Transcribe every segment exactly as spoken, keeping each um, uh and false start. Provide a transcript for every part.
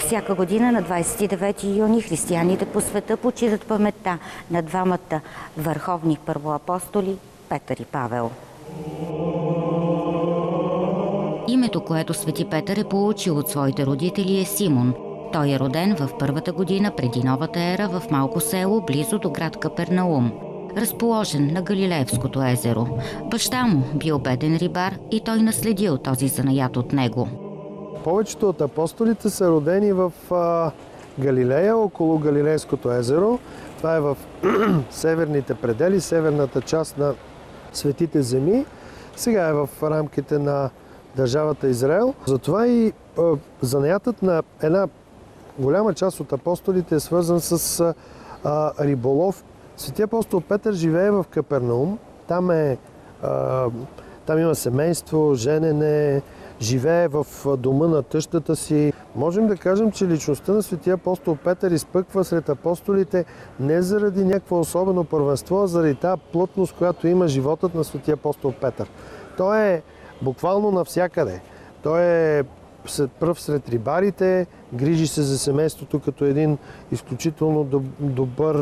Всяка година на двадесет и девети юни християните по света почитат паметта на двамата върховни първоапостоли Петър и Павел. Името, което свети Петър е получил от своите родители, е Симон. Той е роден в първата година преди новата ера в малко село, близо до град Капернаум, разположен на Галилеевското езеро. Баща му бил беден рибар и той наследил този занаят от него. Повечето от апостолите са родени в а, Галилея, около Галилейското езеро. Това е в северните предели, северната част на Светите земи. Сега е в рамките на държавата Израел. Затова и а, занаятът на една голяма част от апостолите е свързан с а, риболов. Свети апостол Петър живее в Капернаум. Там, е, а, там има семейство, женене, живее в дома на тъщата си. Можем да кажем, че личността на светия апостол Петър изпъква сред апостолите не заради някакво особено първенство, а заради тази плътност, която има животът на светия апостол Петър. Той е буквално навсякъде. Той е пръв сред рибарите, грижи се за семейството като един изключително добър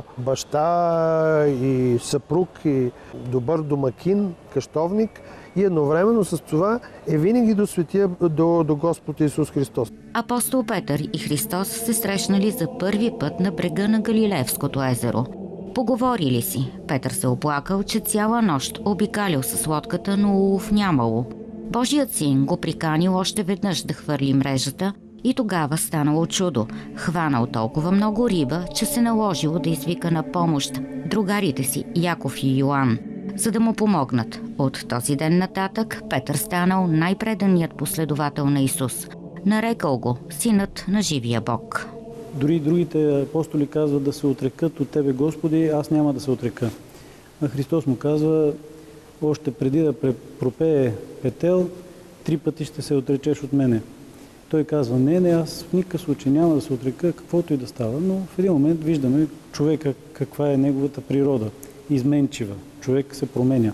баща и съпруг, и добър домакин, къщовник, и едновременно с това е винаги до светия, до, до Господ Исус Христос. Апостол Петър и Христос се срещнали за първи път на брега на Галилеевското езеро. Поговорили си. Петър се оплакал, че цяла нощ обикалял с лодката, но улов нямало. Божият син го приканил още веднъж да хвърли мрежата и тогава станало чудо. Хванал толкова много риба, че се наложило да извика на помощ другарите си Яков и Йоан, за да му помогнат. От този ден нататък Петър станал най-преданият последовател на Исус. Нарекал го синът на живия Бог. Дори другите апостоли казват да се отрекат от Тебе, Господи, аз няма да се отрека. А Христос му казва, още преди да пропее петел, три пъти ще се отречеш от мене. Той казва, не, не, аз в никакъв случай няма да се отрека, каквото и да става, но в един момент виждаме човека каква е неговата природа. Изменчива. Човек се променя.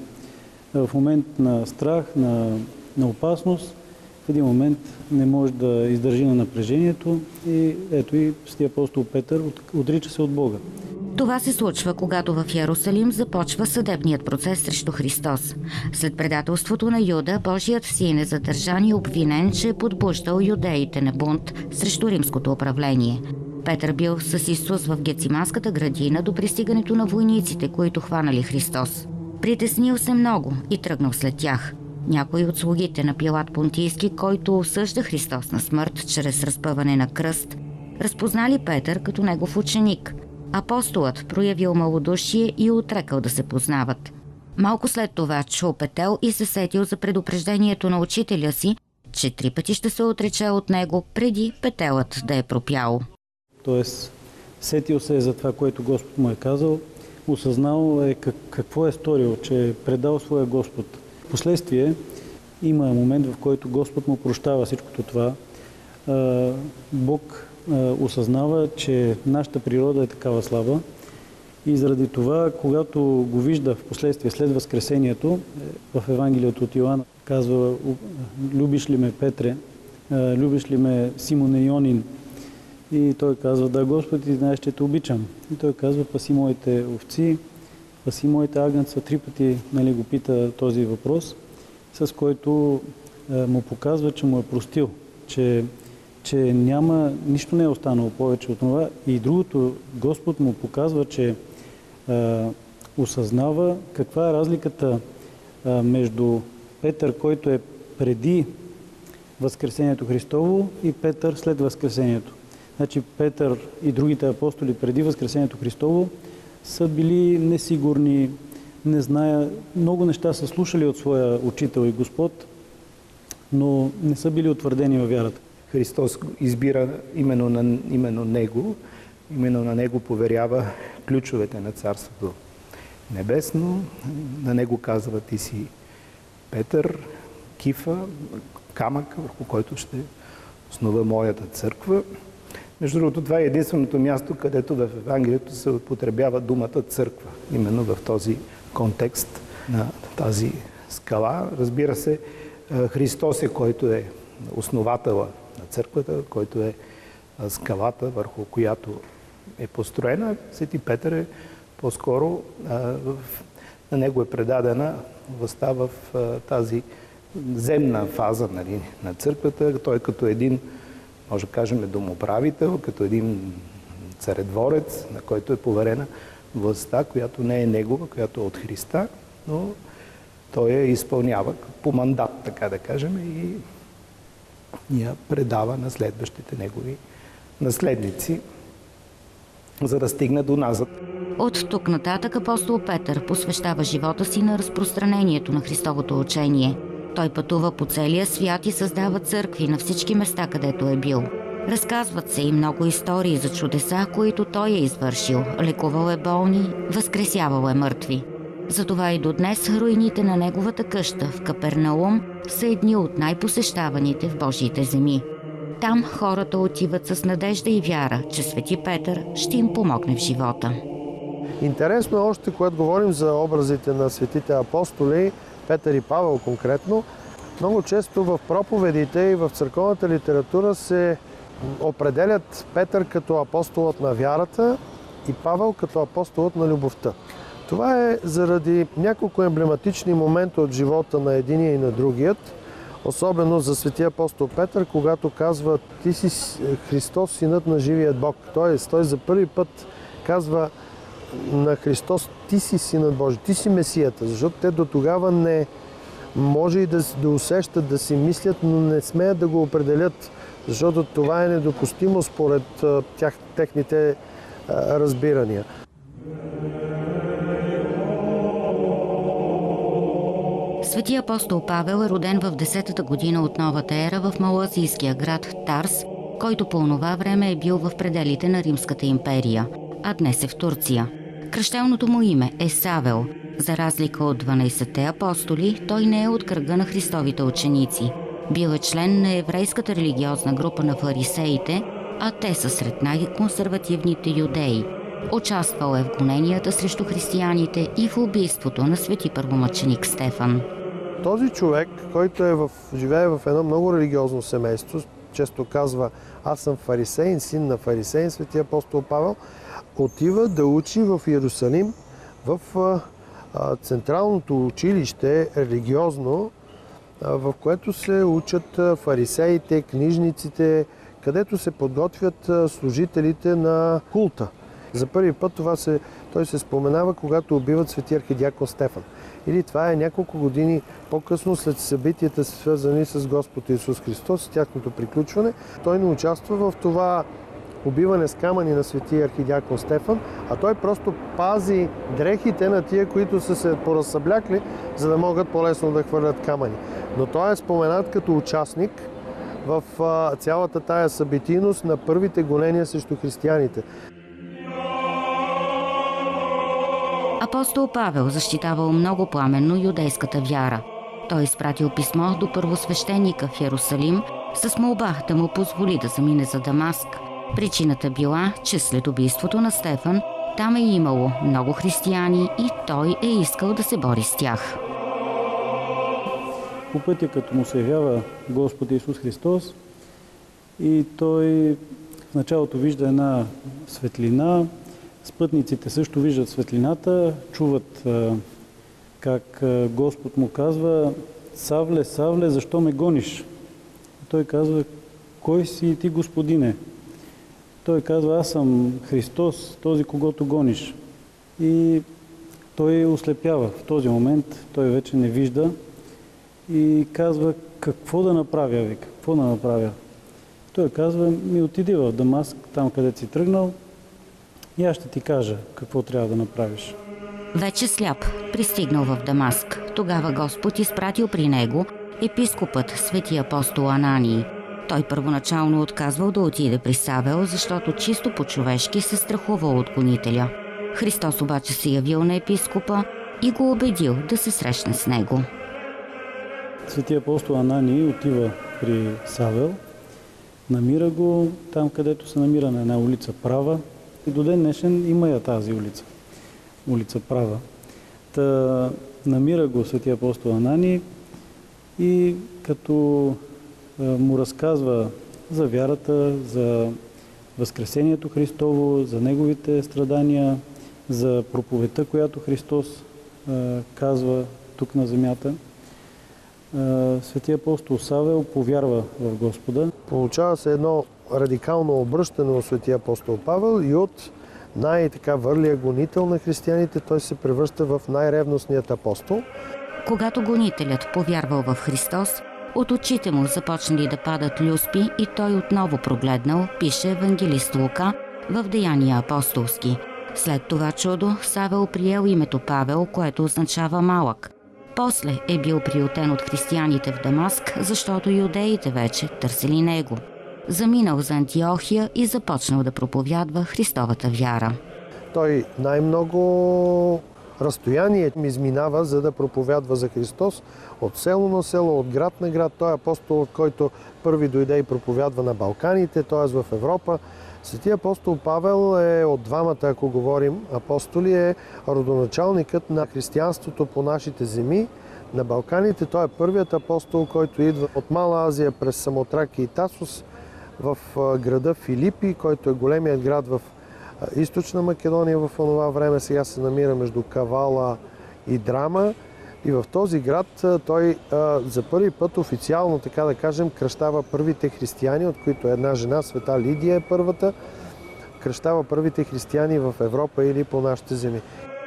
В момент на страх, на, на опасност, в един момент не може да издържи на напрежението и ето и свети апостол Петър отрича се от Бога. Това се случва, когато в Йерусалим започва съдебният процес срещу Христос. След предателството на Юда, Божият син е задържан и обвинен, че е подбуждал юдеите на бунт срещу римското управление. Петър бил с Исус в Гециманската градина до пристигането на войниците, които хванали Христос. Притеснил се много и тръгнал след тях. Някои от слугите на Пилат Понтийски, който осъжда Христос на смърт чрез разпъване на кръст, разпознали Петър като негов ученик. Апостолът проявил малодушие и отрекал да се познават. Малко след това чул петел и се сетил за предупреждението на учителя си, че три пъти ще се отрече от него, преди петелът да е пропял. Тоест, сетил се за това, което Господ му е казал, осъзнал е как, какво е сторил, че е предал своя Господ. Впоследствие има момент, в който Господ му прощава всичкото това. Бог осъзнава, че нашата природа е такава слаба и заради това, когато го вижда в последствие след Възкресението, в Евангелието от Йоанн казва, любиш ли ме, Петре, любиш ли ме, Симоне Йонин? И той казва, да, Господ, ти знаеш, че те обичам. И той казва, паси моите овци, паси моите агънца. Три пъти, нали, го пита този въпрос, с който му показва, че му е простил, че че няма, нищо не е останало повече от това. И другото, Господ му показва, че е, осъзнава каква е разликата е, между Петър, който е преди Възкресението Христово, и Петър след Възкресението. Значи Петър и другите апостоли преди Възкресението Христово са били несигурни, не зная, много неща са слушали от своя учител и Господ, но не са били утвърдени във вярата. Христос избира именно, на, именно Него, именно на Него поверява ключовете на Царството Небесно. На Него казва, ти си Петър, Кифа, камък, върху който ще основа моята църква. Между другото, това е единственото място, където в Евангелието се употребява думата църква, именно в този контекст на тази скала. Разбира се, Христос е, който е основателя на църквата, който е скалата, върху която е построена. Свети Петър е по-скоро, на него е предадена властта в тази земна фаза, нали, на църквата. Той като един, може да кажем, домоправител, като един царедворец, на който е поверена властта, която не е негова, която е от Христа, но той я изпълнява по мандат, така да кажем, и я предава на следващите негови наследници, за да стигне до назад. От тук нататък апостол Петър посвещава живота си на разпространението на Христовото учение. Той пътува по целия свят и създава църкви на всички места, където е бил. Разказват се и много истории за чудеса, които той е извършил. Лекувал е болни, възкресявал е мъртви. Затова и до днес руините на неговата къща в Капернаум са едни от най-посещаваните в Божиите земи. Там хората отиват с надежда и вяра, че Свети Петър ще им помогне в живота. Интересно е още, когато говорим за образите на светите апостоли, Петър и Павел конкретно, много често в проповедите и в църковната литература се определят Петър като апостолът на вярата и Павел като апостолът на любовта. Това е заради няколко емблематични момента от живота на единия и на другият, особено за светия апостол Петър, когато казва: "Ти си Христос, синът на живия Бог". Тоест, той за първи път казва на Христос: "Ти си синът Божий, ти си Месията", защото те до тогава не може и да, да усещат, да си мислят, но не смеят да го определят, защото това е недопустимо според тях, техните а, разбирания. Свети апостол Павел е роден в десетата година от новата ера в малоазийския град Тарс, който по онова време е бил в пределите на Римската империя, а днес е в Турция. Кръщелното му име е Савел. За разлика от дванайсетте апостоли, той не е от кръга на Христовите ученици. Бил е член на еврейската религиозна група на фарисеите, а те са сред най-консервативните юдеи. Участвал е в гоненията срещу християните и в убийството на свети първомъченик Стефан. Този човек, който е в, живее в едно много религиозно семейство, често казва: "Аз съм фарисеин, син на фарисеин", свети апостол Павел, отива да учи в Иерусалим, в а, а, централното училище религиозно, а, в което се учат фарисеите, книжниците, където се подготвят а, служителите на култа. За първи път това се, той се споменава, когато убиват свети архидиакон Стефан. Или това е няколко години по-късно, след събитията, свързани с Господ Исус Христос и тяхното приключване. Той не участва в това убиване с камъни на свети архидиакон Стефан, а той просто пази дрехите на тия, които са се поразсъблякли, за да могат по-лесно да хвърлят камъни. Но той е споменат като участник в цялата тая събитийност на първите гонения срещу християните. Апостол Павел защитавал много пламенно юдейската вяра. Той изпратил писмо до първосвещеника в Йерусалим с молба да му позволи да замине за Дамаск. Причината била, че след убийството на Стефан там е имало много християни и той е искал да се бори с тях. По пътя, като му се явява Господ Исус Христос, и той в началото вижда една светлина, спътниците също виждат светлината, чуват а, как а, Господ му казва: "Савле, Савле, защо ме гониш?" Той казва: "Кой си ти, Господине?" Той казва: "Аз съм Христос, този, когото гониш." И той ослепява. В този момент той вече не вижда и казва: "Какво да направя, ви? Какво да направя?" Той казва: "Ми отиди в Дамаск, там където си тръгнал, и аз ще ти кажа какво трябва да направиш." Вече сляп, пристигнал в Дамаск. Тогава Господ изпратил при него епископът свети апостол Анании. Той първоначално отказвал да отиде при Савел, защото чисто по-човешки се страхувал от гонителя. Христос обаче се явил на епископа и го убедил да се срещне с него. Свети апостол Анании отива при Савел, намира го там, където се намира на една улица Права. И до ден днешен има я тази улица, улица Права. Та намира го свети апостол Анании и като му разказва за вярата, за Възкресението Христово, за Неговите страдания, за проповедта, която Христос а, казва тук на земята. А, Светия апостол Савел повярва в Господа. Получава се едно радикално обръщане от Светия апостол Павел и от най-така върлия гонител на християните той се превръща в най-ревностният апостол. Когато гонителят повярвал в Христос, от очите му започнали да падат люспи и той отново прогледнал, пише евангелист Лука в Деяния апостолски. След това чудо Савел приел името Павел, което означава малък. После е бил приютен от християните в Дамаск, защото юдеите вече търсили него. Заминал за Антиохия и започнал да проповядва Христовата вяра. Той най-много разстояние ми изминава, за да проповядва за Христос от село на село, от град на град. Той е апостол, от който първи дойде и проповядва на Балканите, т.е. в Европа. Светия апостол Павел е от двамата, ако говорим апостоли, е родоначалникът на християнството по нашите земи. На Балканите той е първият апостол, който идва от Мала Азия през Самотрак и Тасос в града Филипи, който е големият град в източна Македония в онова време. Сега се намира между Кавала и Драма. И в този град той а, за първи път официално, така да кажем, кръщава първите християни, от които една жена, света Лидия е първата, кръщава първите християни в Европа или по нашите земи.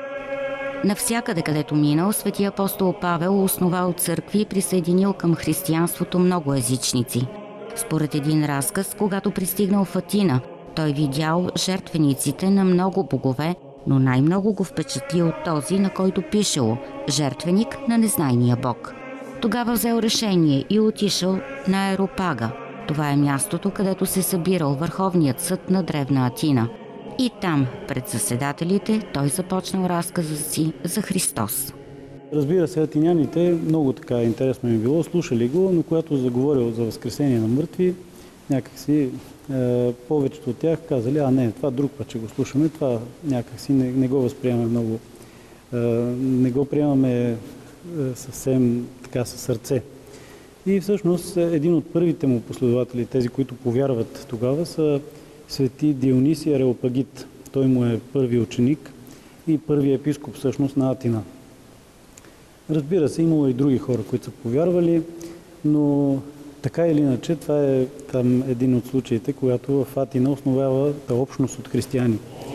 Навсякъде, където минал, Светия апостол Павел основал църкви и присъединил към християнството много езичници. Според един разказ, когато пристигнал в Атина, той видял жертвениците на много богове, но най-много го впечатлил този, на който пишело «Жертвеник на незнайния бог». Тогава взел решение и отишъл на Аеропага. Това е мястото, където се събирал Върховният съд на древна Атина. И там, пред заседателите, той започнал разказа си за Христос. Разбира се, атиняните много така интересно им било, слушали го, но когато заговорил за възкресение на мъртви, някакси е, повечето от тях казали, а не, това друг път ще го слушаме, това някакси не, не го възприемаме много, е, не го приемаме е, съвсем така със сърце. И всъщност един от първите му последователи, тези, които повярват тогава, са свети Дионисий Ареопагит. Той му е първи ученик и първи епископ всъщност на Атина. Разбира се, имало и други хора, които са повярвали, но така или иначе това е там един от случаите, когато в Атина основава общност от християни.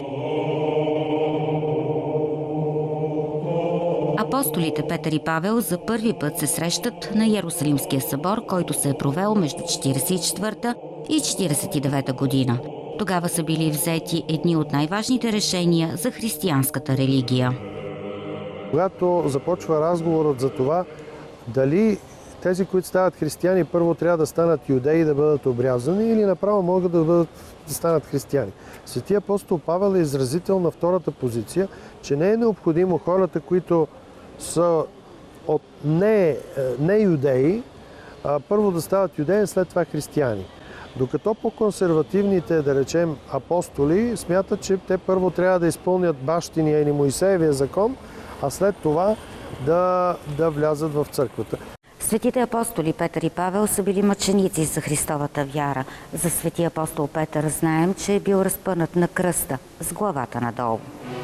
Апостолите Петър и Павел за първи път се срещат на Йерусалимския събор, който се е провел между четиридесет и четвърта и четиридесет и девета година. Тогава са били взети едни от най-важните решения за християнската религия. Когато започва разговорът за това, дали тези, които стават християни, първо трябва да станат юдеи и да бъдат обрязани или направо могат да, бъдат, да станат християни. Светия апостол Павел е изразител на втората позиция, че не е необходимо хората, които са от не, не юдеи, а първо да стават юдеи, след това християни. Докато по-консервативните, да речем, апостоли смятат, че те първо трябва да изпълнят бащиния или Моисеевия закон, а след това да, да влязат в църквата. Светите апостоли Петър и Павел са били мъченици за Христовата вяра. За светия апостол Петър знаем, че е бил разпънат на кръста с главата надолу.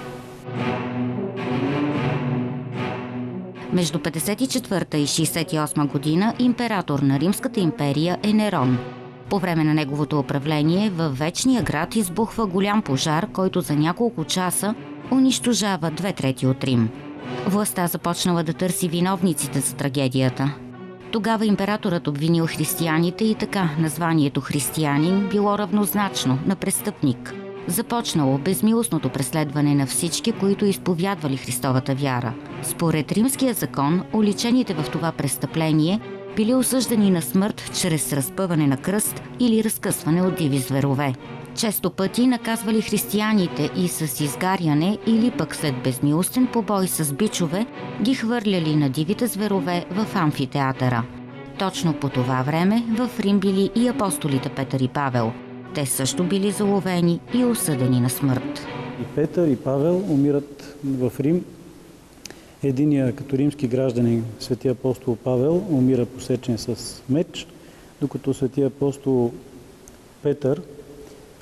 Между петдесет и четвърта и шейсет и осма година император на Римската империя е Нерон. По време на неговото управление във вечния град избухва голям пожар, който за няколко часа унищожава две трети от Рим. Властта започнала да търси виновниците за трагедията. Тогава императорът обвинил християните и така названието християнин било равнозначно на престъпник. Започнало безмилостното преследване на всички, които изповядвали Христовата вяра. Според римския закон, уличените в това престъпление били осъждани на смърт чрез разпъване на кръст или разкъсване от диви зверове. Често пъти наказвали християните и с изгаряне или пък след безмилостен побой с бичове ги хвърляли на дивите зверове в амфитеатъра. Точно по това време в Рим били и апостолите Петър и Павел. Те също били заловени и осъдени на смърт. И Петър и Павел умират в Рим. Единият като римски гражданин, светия апостол Павел, умира посечен с меч, докато светия апостол Петър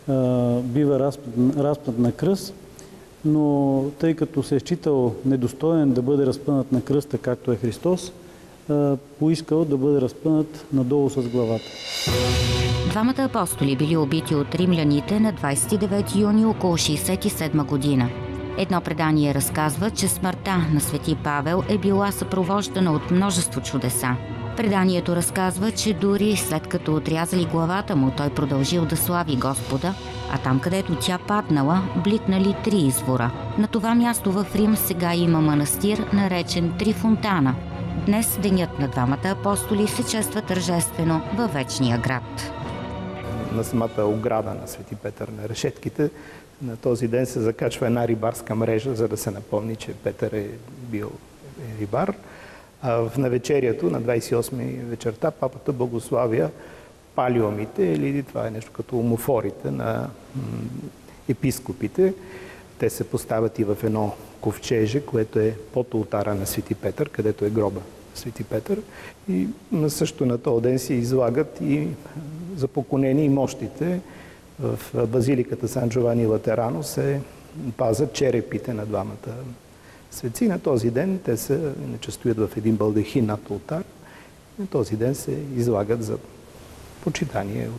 бива разпнат, разпнат на кръст, но тъй като се е считал недостоен да бъде разпънат на кръста, както е Христос, поискал да бъде разпънат надолу с главата. Двамата апостоли били убити от римляните на двадесет и девети юни около шейсет и седма година. Едно предание разказва, че смъртта на свети Павел е била съпровождана от множество чудеса. Преданието разказва, че дори след като отрязали главата му, той продължил да слави Господа, а там, където тя паднала, бликнали три извора. На това място в Рим сега има манастир, наречен Три фонтана. Днес денят на двамата апостоли се чества тържествено във вечния град. На самата ограда на Свети Петър, на решетките, на този ден се закачва една рибарска мрежа, за да се напомни, че Петър е бил рибар. А в навечерието, на двадесет и осми вечерта, папата благославя палиумите, или това е нещо като омофорите на епископите. Те се поставят и в едно ковчеже, което е под олтара на Свети Петър, където е гроба Свети Петър. И също на този ден се излагат и за поклонение и мощите. В базиликата Сан Джовани Латерано се пазят черепите на двамата светци. На този ден те се, иначе стоят в един балдахин над олтар. На този ден се излагат за почитание.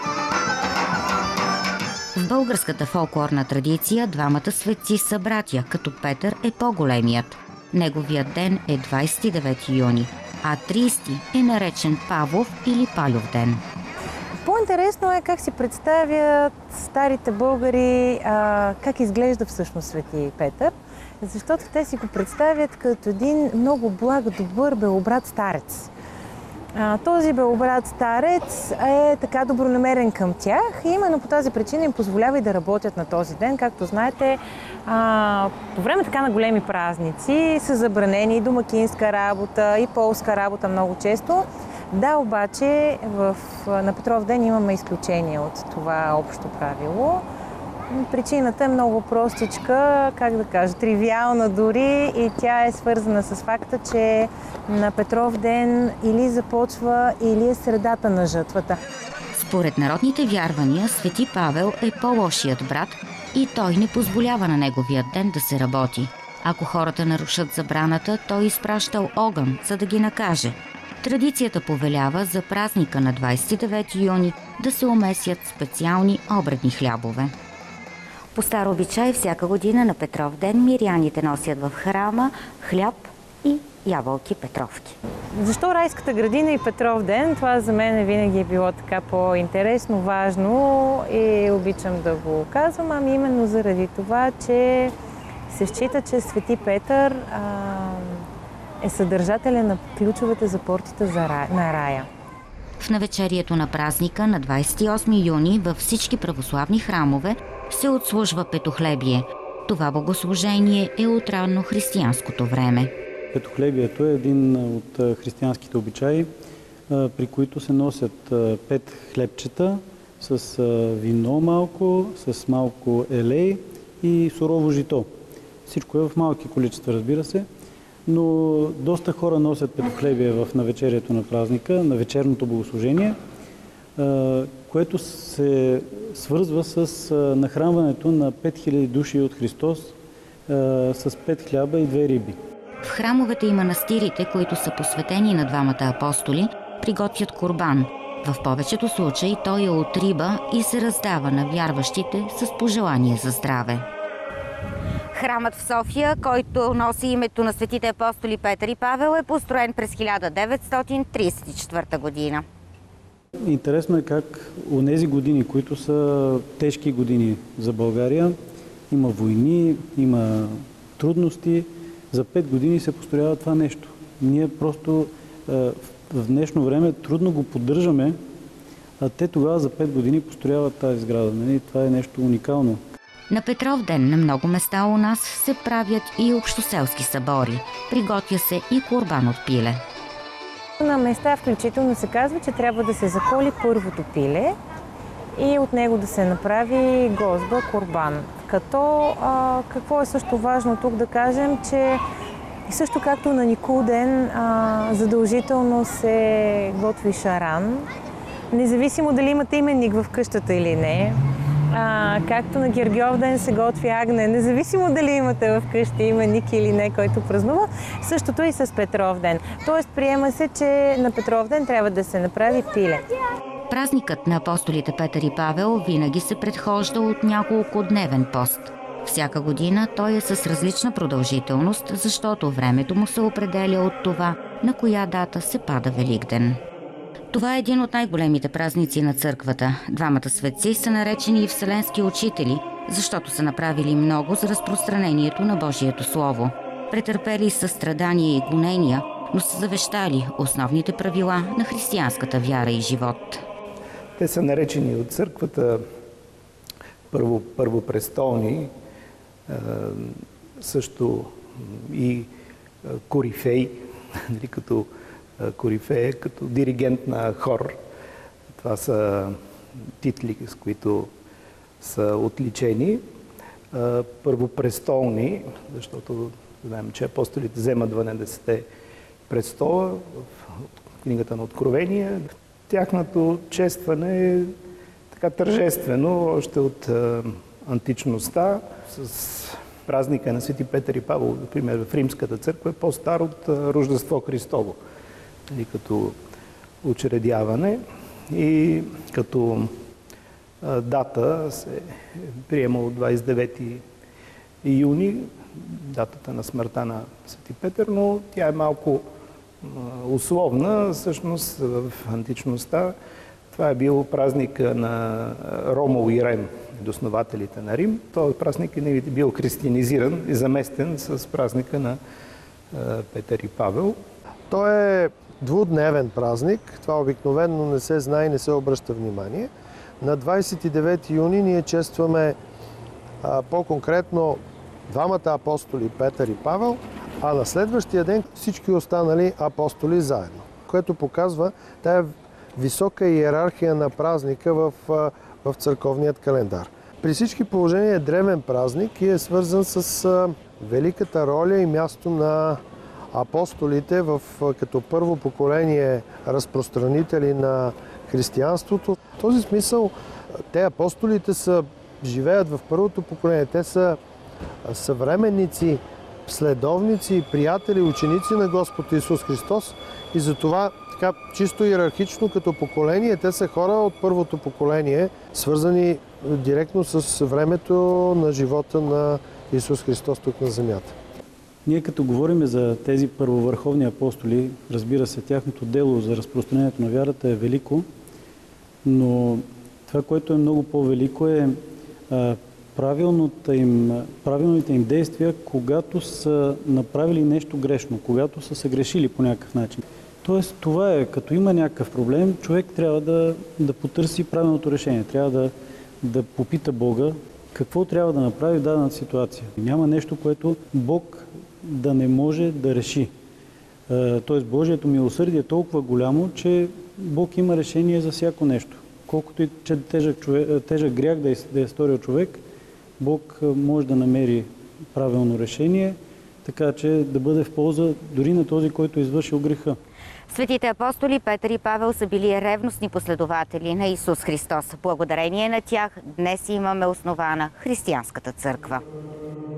В българската фолклорна традиция двамата светци са братя, като Петър е по-големият. Неговият ден е двадесет и девети юни, а тридесети е наречен Павлов или Палев ден. По-интересно е как си представят старите българи а, как изглежда всъщност Свети Петър, защото те си го представят като един много благ, добър, белобрат старец. А, този белобрат старец е така добронамерен към тях и именно по тази причина им позволява и да работят на този ден. Както знаете, а, по време така на големи празници са забранени и домакинска работа, и полска работа много често. Да, обаче в, на Петров ден имаме изключение от това общо правило. Причината е много простичка, как да кажа, тривиална дори, и тя е свързана с факта, че на Петров ден или започва, или е средата на жътвата. Според народните вярвания, Свети Павел е по-лошият брат и той не позволява на неговият ден да се работи. Ако хората нарушат забраната, той изпращал огън, за да ги накаже. Традицията повелява за празника на двадесет и девети юни да се умесят специални обредни хлябове. По стар обичай всяка година на Петров ден миряните носят в храма хляб и ябълки петровки. Защо райската градина и Петров ден? Това за мен винаги е било така по-интересно, важно и обичам да го казвам, ами именно заради това, че се счита, че Свети Петър а, е съдържателен на ключовете за портите за рай, на рая. В навечерието на празника на двадесет и осми юни във всички православни храмове се отслужва петохлебие. Това богослужение е от ранно християнското време. Петохлебието е един от християнските обичаи, при които се носят пет хлебчета с вино малко, с малко елей и сурово жито. Всичко е в малки количества, разбира се, но доста хора носят петохлебие в навечерието на празника, на вечерното богослужение, което се свързва с нахранването на пет хиляди души от Христос с пет хляба и две риби. В храмовете и манастирите, които са посветени на двамата апостоли, приготвят курбан. В повечето случаи той е от риба и се раздава на вярващите с пожелание за здраве. Храмът в София, който носи името на светите апостоли Петър и Павел, е построен през хиляда деветстотин тридесет и четвърта година. Интересно е как онези години, които са тежки години за България, има войни, има трудности, за пет години се построява това нещо. Ние просто в днешно време трудно го поддържаме, а те тогава за пет години построяват тази сграда. Това е нещо уникално. На Петров ден на много места у нас се правят и общоселски събори. Приготвя се и курбан от пиле. На места включително се казва, че трябва да се заколи първото пиле и от него да се направи гозба, курбан. Като а, какво е също важно тук да кажем, че също както на Никулден а, задължително се готви шаран, независимо дали имате именник в къщата или не. А, както на Гергьов ден се готви агне, независимо дали имате вкъщи именик или не, който празнува, същото и с Петров ден. Тоест приема се, че на Петров ден трябва да се направи пиле. Празникът на апостолите Петър и Павел винаги се предхожда от няколко дневен пост. Всяка година той е с различна продължителност, защото времето му се определя от това, на коя дата се пада Великден. Това е един от най-големите празници на църквата. Двамата светци са наречени и вселенски учители, защото са направили много за разпространението на Божието Слово. Претърпели са страдания и гонения, но са завещали основните правила на християнската вяра и живот. Те са наречени от църквата първо, първопрестолни, също и корифей, като корифея, като диригент на хор. Това са титли, с които са отличени. Първопрестолни, защото знаем, че апостолите вземат дванадесетте престола в книгата на Откровение. Тяхното честване е така тържествено, още от античността, с празника на Свети Петър и Павел, например, в Римската църква е по-стар от Рождество Христово, като учредяване и като дата се приема от двадесет и девети юни, датата на смъртта на Свети Петър, но тя е малко условна. Всъщност в античността това е бил празник на Ромул и Рем, основателите на Рим. Този празник е бил християнизиран и заместен с празника на Петър и Павел. Той е двудневен празник. Това обикновено не се знае и не се обръща внимание. На двадесет и девети юни ние честваме а, по-конкретно двамата апостоли Петър и Павел, а на следващия ден всички останали апостоли заедно, което показва тая висока иерархия на празника в, в църковният календар. При всички положения е древен празник и е свързан с а, великата роля и място на апостолите в, като първо поколение разпространители на християнството. В този смисъл те апостолите са, живеят в първото поколение. Те са съвременници, следовници, приятели, ученици на Господ Исус Христос и затова така чисто иерархично като поколение, те са хора от първото поколение, свързани директно с времето на живота на Исус Христос тук на земята. Ние като говорим за тези първовърховни апостоли, разбира се, тяхното дело за разпространението на вярата е велико, но това, което е много по-велико е а, им, правилните им действия, когато са направили нещо грешно, когато са се грешили по някакъв начин. Тоест, това е, като има някакъв проблем, човек трябва да, да потърси правилното решение, трябва да, да попита Бога какво трябва да направи в дадената ситуация. Няма нещо, което Бог да не може да реши. Тоест, Божието милосърдие е толкова голямо, че Бог има решение за всяко нещо. Колкото и тежък, човек, тежък грях да е, да е сторил човек, Бог може да намери правилно решение, така че да бъде в полза дори на този, който е извършил греха. Светите апостоли Петър и Павел са били ревностни последователи на Исус Христос. Благодарение на тях днес имаме основана християнската църква.